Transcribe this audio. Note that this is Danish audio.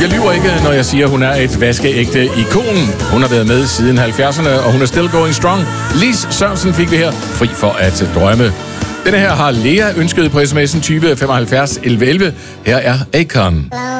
Jeg lyver ikke, når jeg siger, at hun er et vaskeægte ikon. Hun har været med siden 70'erne, og hun er still going strong. Lis Sørensen fik vi her, Fri for at drømme. Denne her har Lea ønsket på sms'en 20 75 11 11. Her er Akon.